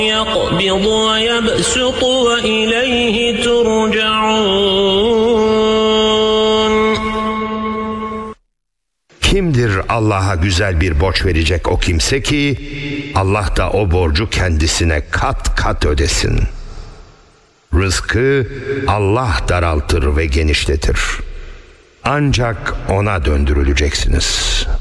يقبض ويبسط وإليه ترجعون. Kimdir Allah'a güzel bir borç verecek o kimse ki Allah da o borcu kendisine kat kat ödesin. Rızkı Allah daraltır ve genişletir. Ancak ona döndürüleceksiniz.